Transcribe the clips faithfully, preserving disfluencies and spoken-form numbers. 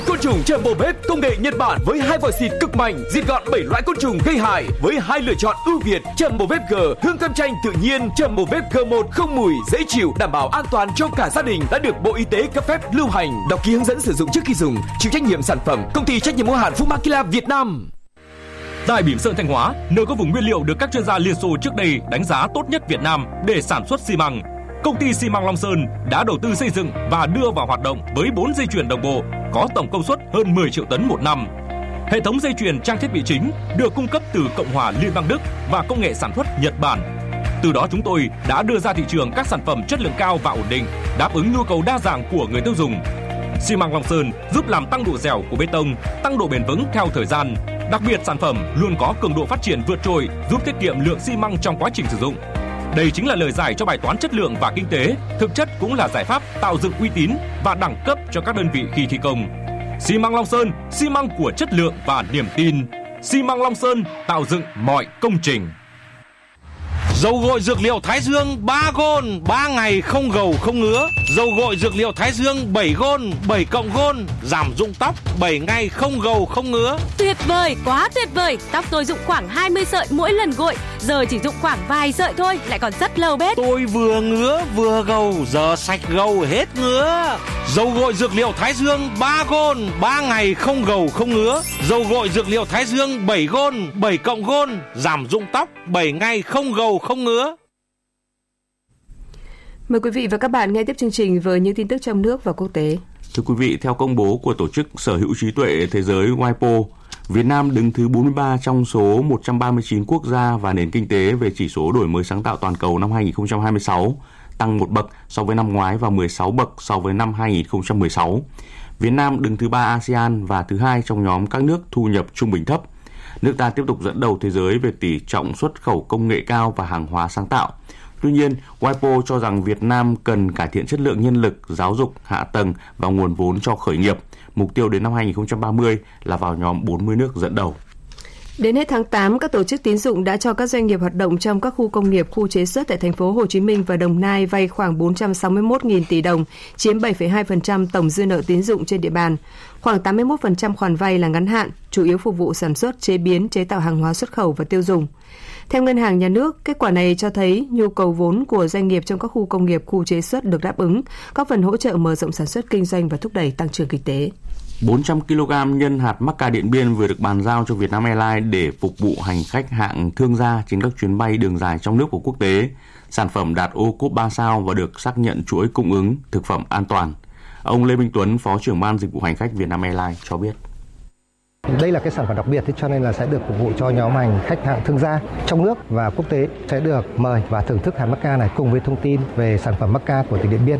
Côn trùng Jumbo Bếp công nghệ Nhật Bản với hai vòi xịt cực mạnh, diệt gọn bảy loại côn trùng gây hại với hai lựa chọn ưu việt. Jumbo Bếp G, hương cam chanh tự nhiên. Jumbo Bếp G một không mùi, dễ chịu, đảm bảo an toàn cho cả gia đình, đã được Bộ Y tế cấp phép lưu hành. Đọc ký hướng dẫn sử dụng trước khi dùng. Chịu trách nhiệm sản phẩm Công ty trách nhiệm hữu hạn Fumakila Việt Nam. Tại Bỉm Sơn Thanh Hóa, nơi có vùng nguyên liệu được các chuyên gia Liên Xô trước đây đánh giá tốt nhất Việt Nam để sản xuất xi măng, công ty xi măng Long Sơn đã đầu tư xây dựng và đưa vào hoạt động với bốn dây chuyền đồng bộ có tổng công suất hơn mười triệu tấn một năm. Hệ thống dây chuyền trang thiết bị chính được cung cấp từ Cộng hòa Liên bang Đức và công nghệ sản xuất Nhật Bản. Từ đó chúng tôi đã đưa ra thị trường các sản phẩm chất lượng cao và ổn định, đáp ứng nhu cầu đa dạng của người tiêu dùng. Xi măng Long Sơn giúp làm tăng độ dẻo của bê tông, tăng độ bền vững theo thời gian. Đặc biệt sản phẩm luôn có cường độ phát triển vượt trội, giúp tiết kiệm lượng xi măng trong quá trình sử dụng. Đây chính là lời giải cho bài toán chất lượng và kinh tế, thực chất cũng là giải pháp tạo dựng uy tín và đẳng cấp cho các đơn vị khi thi công. Xi măng Long Sơn, xi măng của chất lượng và niềm tin. Xi măng Long Sơn tạo dựng mọi công trình. Dầu gội dược liệu Thái Dương ba gôn, ba ngày không gầu không ngứa. Dầu gội dược liệu Thái Dương bảy gôn, bảy cộng gôn, giảm rụng tóc bảy ngày không gầu không ngứa. Tuyệt vời, quá tuyệt vời. Tóc tôi rụng khoảng hai mươi sợi mỗi lần gội, giờ chỉ rụng khoảng vài sợi thôi, lại còn rất lâu bết. Tôi vừa ngứa vừa gầu, giờ sạch gầu hết ngứa. Dầu gội dược liệu Thái Dương ba gôn, ba ngày không gầu không ngứa. Dầu gội dược liệu Thái Dương bảy gôn, bảy cộng gôn, giảm rụng tóc bảy ngày không gầu không ngứa. Mời quý vị và các bạn nghe tiếp chương trình với những tin tức trong nước và quốc tế. Thưa quý vị, theo công bố của Tổ chức Sở hữu trí tuệ thế giới W I P O, Việt Nam đứng thứ bốn mươi ba trong số một trăm ba mươi chín quốc gia và nền kinh tế về chỉ số đổi mới sáng tạo toàn cầu năm hai không hai sáu, tăng một bậc so với năm ngoái và mười sáu bậc so với năm hai không một sáu. Việt Nam đứng thứ ba a sê an và thứ hai trong nhóm các nước thu nhập trung bình thấp. Nước ta tiếp tục dẫn đầu thế giới về tỷ trọng xuất khẩu công nghệ cao và hàng hóa sáng tạo. Tuy nhiên, W I P O cho rằng Việt Nam cần cải thiện chất lượng nhân lực, giáo dục, hạ tầng và nguồn vốn cho khởi nghiệp. Mục tiêu đến năm hai không ba mươi là vào nhóm bốn mươi nước dẫn đầu. Đến hết tháng tám, các tổ chức tín dụng đã cho các doanh nghiệp hoạt động trong các khu công nghiệp, khu chế xuất tại thành phố Hồ Chí Minh và Đồng Nai vay khoảng bốn trăm sáu mươi mốt nghìn tỷ đồng, chiếm bảy phẩy hai phần trăm tổng dư nợ tín dụng trên địa bàn. Khoảng tám mươi mốt phần trăm khoản vay là ngắn hạn, chủ yếu phục vụ sản xuất, chế biến, chế tạo hàng hóa xuất khẩu và tiêu dùng. Theo Ngân hàng Nhà nước, kết quả này cho thấy nhu cầu vốn của doanh nghiệp trong các khu công nghiệp, khu chế xuất được đáp ứng, góp phần hỗ trợ mở rộng sản xuất kinh doanh và thúc đẩy tăng trưởng kinh tế. bốn trăm ki lô gam nhân hạt mắc ca Điện Biên vừa được bàn giao cho Vietnam Airlines để phục vụ hành khách hạng thương gia trên các chuyến bay đường dài trong nước và quốc tế. Sản phẩm đạt ô cốp ba sao và được xác nhận chuỗi cung ứng thực phẩm an toàn. Ông Lê Minh Tuấn, Phó trưởng ban dịch vụ hành khách Vietnam Airlines cho biết. Đây là cái sản phẩm đặc biệt, cho nên là sẽ được phục vụ cho nhóm hành khách hạng thương gia trong nước và quốc tế sẽ được mời và thưởng thức hạt mắc ca này cùng với thông tin về sản phẩm mắc ca của tỉnh Điện Biên.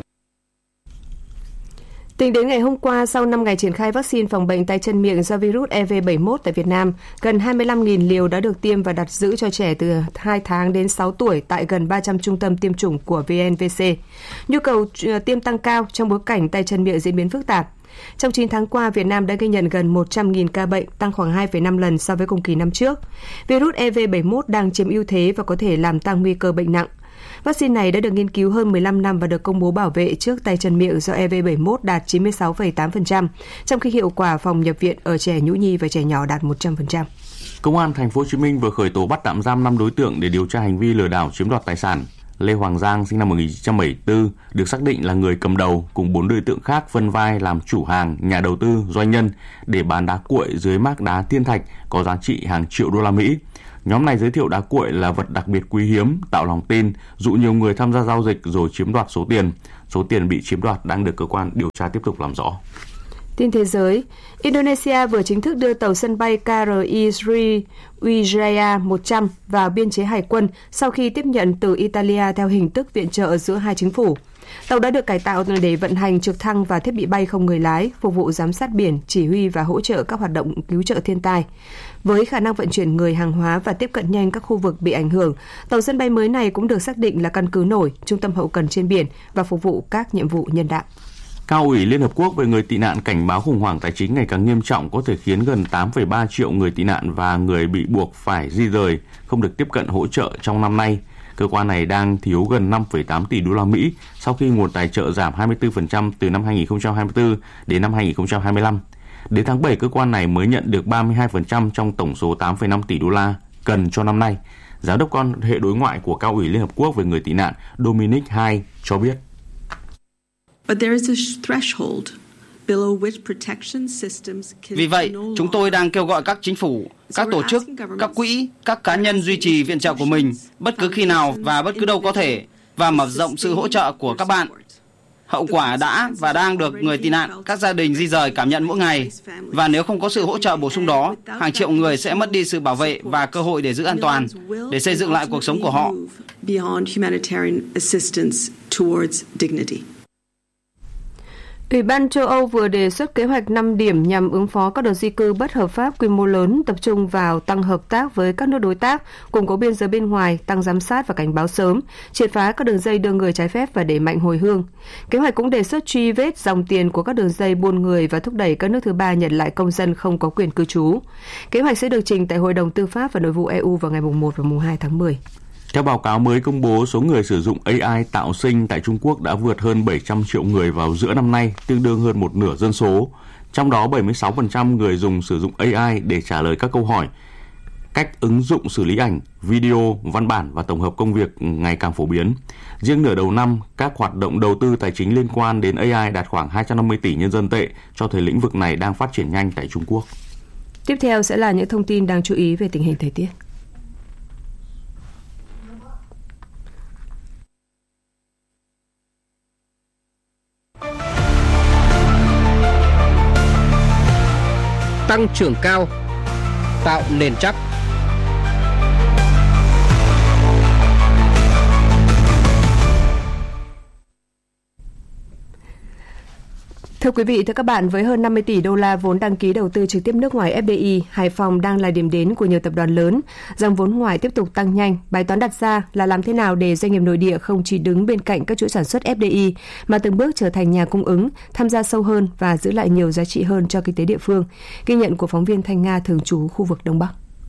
Tính đến ngày hôm qua, sau năm ngày triển khai vaccine phòng bệnh tay chân miệng do virus E V bảy mươi mốt tại Việt Nam, gần hai mươi lăm nghìn liều đã được tiêm và đặt giữ cho trẻ từ hai tháng đến sáu tuổi tại gần ba trăm trung tâm tiêm chủng của vê en vê xê. Nhu cầu tiêm tăng cao trong bối cảnh tay chân miệng diễn biến phức tạp. Trong chín tháng qua, Việt Nam đã ghi nhận gần một trăm nghìn ca bệnh, tăng khoảng hai phẩy năm lần so với cùng kỳ năm trước. Virus E V bảy mươi mốt đang chiếm ưu thế và có thể làm tăng nguy cơ bệnh nặng. Vaccine này đã được nghiên cứu hơn mười lăm năm và được công bố bảo vệ trước tay chân miệng do E V bảy mươi mốt đạt chín mươi sáu phẩy tám phần trăm, trong khi hiệu quả phòng nhập viện ở trẻ nhũ nhi và trẻ nhỏ đạt một trăm phần trăm. Công an Thành phố Hồ Chí Minh vừa khởi tố bắt tạm giam năm đối tượng để điều tra hành vi lừa đảo chiếm đoạt tài sản. Lê Hoàng Giang sinh năm một nghìn chín trăm bảy mươi tư được xác định là người cầm đầu cùng bốn đối tượng khác phân vai làm chủ hàng, nhà đầu tư, doanh nhân để bán đá cuội dưới mác đá thiên thạch có giá trị hàng triệu đô la Mỹ. Nhóm này giới thiệu đá cuội là vật đặc biệt quý hiếm, tạo lòng tin, dụ nhiều người tham gia giao dịch rồi chiếm đoạt số tiền. Số tiền bị chiếm đoạt đang được cơ quan điều tra tiếp tục làm rõ. Tin thế giới, Indonesia vừa chính thức đưa tàu sân bay K R I Sriwijaya một trăm vào biên chế hải quân sau khi tiếp nhận từ Italia theo hình thức viện trợ giữa hai chính phủ. Tàu đã được cải tạo để vận hành trực thăng và thiết bị bay không người lái, phục vụ giám sát biển, chỉ huy và hỗ trợ các hoạt động cứu trợ thiên tai. Với khả năng vận chuyển người, hàng hóa và tiếp cận nhanh các khu vực bị ảnh hưởng, tàu sân bay mới này cũng được xác định là căn cứ nổi, trung tâm hậu cần trên biển và phục vụ các nhiệm vụ nhân đạo. Cao ủy Liên Hợp Quốc về người tị nạn cảnh báo khủng hoảng tài chính ngày càng nghiêm trọng có thể khiến gần tám phẩy ba triệu người tị nạn và người bị buộc phải di rời không được tiếp cận hỗ trợ trong năm nay. Cơ quan này đang thiếu gần năm phẩy tám tỷ đô la Mỹ sau khi nguồn tài trợ giảm hai mươi tư phần trăm từ năm hai không hai tư đến năm hai không hai lăm. Đến tháng bảy, cơ quan này mới nhận được ba mươi hai phần trăm trong tổng số tám phẩy năm tỷ đô la cần cho năm nay. Giám đốc quan hệ đối ngoại của Cao ủy Liên Hợp Quốc về người tị nạn Dominic Hai cho biết. Vì vậy, chúng tôi đang kêu gọi các chính phủ, các tổ chức, các quỹ, các cá nhân duy trì viện trợ của mình bất cứ khi nào và bất cứ đâu có thể và mở rộng sự hỗ trợ của các bạn. Hậu quả đã và đang được người tị nạn, các gia đình di rời cảm nhận mỗi ngày. Và nếu không có sự hỗ trợ bổ sung đó, hàng triệu người sẽ mất đi sự bảo vệ và cơ hội để giữ an toàn, để xây dựng lại cuộc sống của họ. Ủy ban châu Âu vừa đề xuất kế hoạch năm điểm nhằm ứng phó các đợt di cư bất hợp pháp quy mô lớn, tập trung vào tăng hợp tác với các nước đối tác, củng cố biên giới bên ngoài, tăng giám sát và cảnh báo sớm, triệt phá các đường dây đưa người trái phép và đẩy mạnh hồi hương. Kế hoạch cũng đề xuất truy vết dòng tiền của các đường dây buôn người và thúc đẩy các nước thứ ba nhận lại công dân không có quyền cư trú. Kế hoạch sẽ được trình tại Hội đồng Tư pháp và Nội vụ e u vào ngày mùng một và mùng hai tháng mười. Theo báo cáo mới công bố, số người sử dụng a i tạo sinh tại Trung Quốc đã vượt hơn bảy trăm triệu người vào giữa năm nay, tương đương hơn một nửa dân số. Trong đó, bảy mươi sáu phần trăm người dùng sử dụng a i để trả lời các câu hỏi. Cách ứng dụng xử lý ảnh, video, văn bản và tổng hợp công việc ngày càng phổ biến. Riêng nửa đầu năm, các hoạt động đầu tư tài chính liên quan đến a i đạt khoảng hai trăm năm mươi tỷ nhân dân tệ, cho thấy lĩnh vực này đang phát triển nhanh tại Trung Quốc. Tiếp theo sẽ là những thông tin đáng chú ý về tình hình thời tiết. Tăng trưởng cao, tạo nền chắc. Thưa quý vị, thưa các bạn, với hơn năm mươi tỷ đô la vốn đăng ký đầu tư trực tiếp nước ngoài ép đê i, Hải Phòng đang là điểm đến của nhiều tập đoàn lớn. Dòng vốn ngoài tiếp tục tăng nhanh. Bài toán đặt ra là làm thế nào để doanh nghiệp nội địa không chỉ đứng bên cạnh các chuỗi sản xuất ép đê i mà từng bước trở thành nhà cung ứng, tham gia sâu hơn và giữ lại nhiều giá trị hơn cho kinh tế địa phương. Ghi nhận của phóng viên Thanh Nga thường trú khu vực Đông Bắc.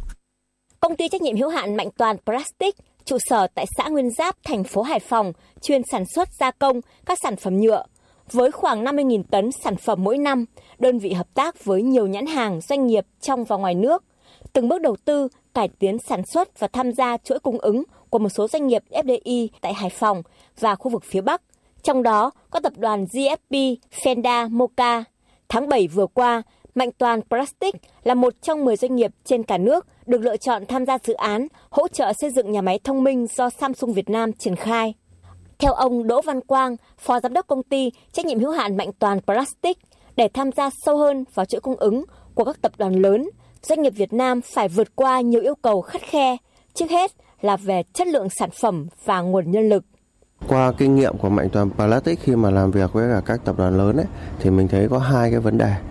Công ty trách nhiệm hữu hạn Mạnh Toàn Plastic, trụ sở tại xã Nguyên Giáp, thành phố Hải Phòng, chuyên sản xuất gia công các sản phẩm nhựa. Với khoảng năm mươi nghìn tấn sản phẩm mỗi năm, đơn vị hợp tác với nhiều nhãn hàng doanh nghiệp trong và ngoài nước, từng bước đầu tư, cải tiến sản xuất và tham gia chuỗi cung ứng của một số doanh nghiệp ép đê i tại Hải Phòng và khu vực phía Bắc, trong đó có tập đoàn giê ép pê, Fenda, Moca. Tháng bảy vừa qua, Mạnh Toàn Plastic là một trong mười doanh nghiệp trên cả nước được lựa chọn tham gia dự án hỗ trợ xây dựng nhà máy thông minh do Samsung Việt Nam triển khai. Theo ông Đỗ Văn Quang, Phó Giám đốc Công ty trách nhiệm hữu hạn Mạnh Toàn Plastic, để tham gia sâu hơn vào chuỗi cung ứng của các tập đoàn lớn, doanh nghiệp Việt Nam phải vượt qua nhiều yêu cầu khắt khe, trước hết là về chất lượng sản phẩm và nguồn nhân lực. Qua kinh nghiệm của Mạnh Toàn Plastic khi mà làm việc với cả các tập đoàn lớn ấy, thì mình thấy có hai cái vấn đề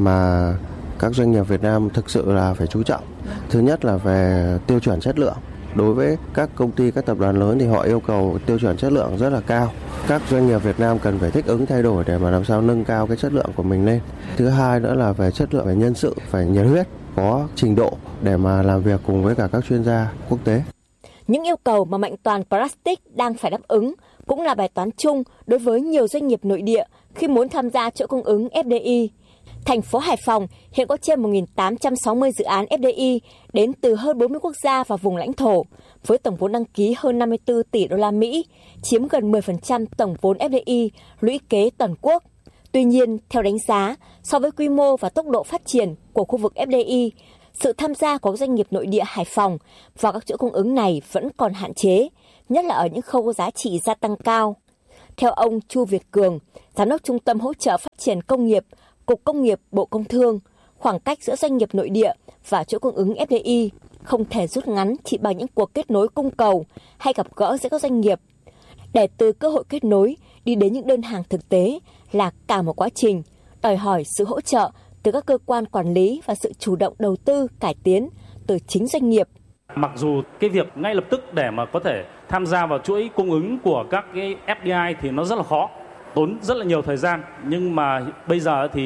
mà các doanh nghiệp Việt Nam thực sự là phải chú trọng. Thứ nhất là về tiêu chuẩn chất lượng. Đối với các công ty, các tập đoàn lớn thì họ yêu cầu tiêu chuẩn chất lượng rất là cao. Các doanh nghiệp Việt Nam cần phải thích ứng thay đổi để mà làm sao nâng cao cái chất lượng của mình lên. Thứ hai nữa là về chất lượng về nhân sự, phải nhiệt huyết, có trình độ để mà làm việc cùng với cả các chuyên gia quốc tế. Những yêu cầu mà Mạnh Toàn Plastic đang phải đáp ứng cũng là bài toán chung đối với nhiều doanh nghiệp nội địa khi muốn tham gia chuỗi cung ứng ép đê i. Thành phố Hải Phòng hiện có trên một nghìn tám trăm sáu mươi dự án ép đê i đến từ hơn bốn mươi quốc gia và vùng lãnh thổ, với tổng vốn đăng ký hơn năm mươi tư tỷ đô la Mỹ, chiếm gần mười phần trăm tổng vốn ép đê i lũy kế toàn quốc. Tuy nhiên, theo đánh giá, so với quy mô và tốc độ phát triển của khu vực ép đê i, sự tham gia của doanh nghiệp nội địa Hải Phòng vào các chuỗi cung ứng này vẫn còn hạn chế, nhất là ở những khâu có giá trị gia tăng cao. Theo ông Chu Việt Cường, Giám đốc Trung tâm Hỗ trợ Phát triển Công nghiệp, Cục Công nghiệp Bộ Công Thương, khoảng cách giữa doanh nghiệp nội địa và chuỗi cung ứng ép đê i không thể rút ngắn chỉ bằng những cuộc kết nối cung cầu hay gặp gỡ giữa các doanh nghiệp. Để từ cơ hội kết nối đi đến những đơn hàng thực tế là cả một quá trình, đòi hỏi sự hỗ trợ từ các cơ quan quản lý và sự chủ động đầu tư, cải tiến từ chính doanh nghiệp. Mặc dù cái việc ngay lập tức để mà có thể tham gia vào chuỗi cung ứng của các cái ép đê i thì nó rất là khó, tốn rất là nhiều thời gian, nhưng mà bây giờ thì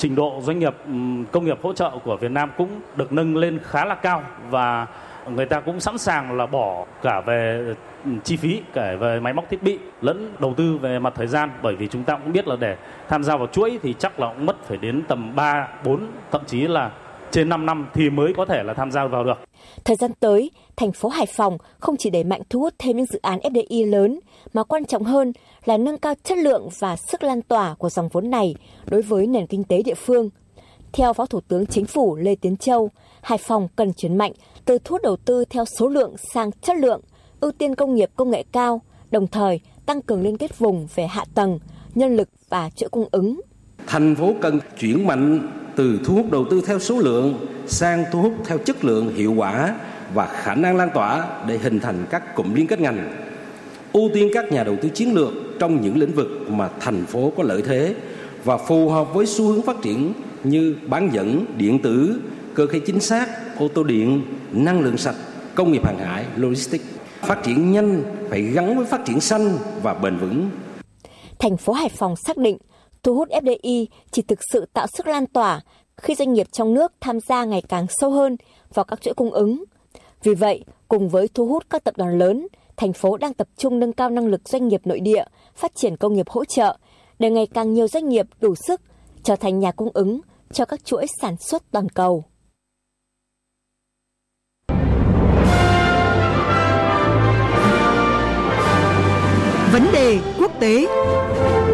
trình độ doanh nghiệp công nghiệp hỗ trợ của Việt Nam cũng được nâng lên khá là cao và người ta cũng sẵn sàng là bỏ cả về chi phí, cả về máy móc thiết bị lẫn đầu tư về mặt thời gian, bởi vì chúng ta cũng biết là để tham gia vào chuỗi thì chắc là cũng mất phải đến tầm ba, bốn, thậm chí là trên năm năm thì mới có thể là tham gia vào được. Thời gian tới, thành phố Hải Phòng không chỉ đẩy mạnh thu hút thêm những dự án ép đê i lớn, mà quan trọng hơn là nâng cao chất lượng và sức lan tỏa của dòng vốn này đối với nền kinh tế địa phương. Theo Phó Thủ tướng Chính phủ Lê Tiến Châu, Hải Phòng cần chuyển mạnh từ thu hút đầu tư theo số lượng sang chất lượng, ưu tiên công nghiệp công nghệ cao, đồng thời tăng cường liên kết vùng về hạ tầng, nhân lực và chuỗi cung ứng. Thành phố cần chuyển mạnh từ thu hút đầu tư theo số lượng sang thu hút theo chất lượng, hiệu quả và khả năng lan tỏa để hình thành các cụm liên kết ngành. Ưu tiên các nhà đầu tư chiến lược trong những lĩnh vực mà thành phố có lợi thế và phù hợp với xu hướng phát triển như bán dẫn, điện tử, cơ khí chính xác, ô tô điện, năng lượng sạch, công nghiệp hàng hải, logistics. Phát triển nhanh phải gắn với phát triển xanh và bền vững. Thành phố Hải Phòng xác định thu hút ép đê i chỉ thực sự tạo sức lan tỏa khi doanh nghiệp trong nước tham gia ngày càng sâu hơn vào các chuỗi cung ứng. Vì vậy, cùng với thu hút các tập đoàn lớn, thành phố đang tập trung nâng cao năng lực doanh nghiệp nội địa, phát triển công nghiệp hỗ trợ để ngày càng nhiều doanh nghiệp đủ sức trở thành nhà cung ứng cho các chuỗi sản xuất toàn cầu. Vấn đề quốc tế.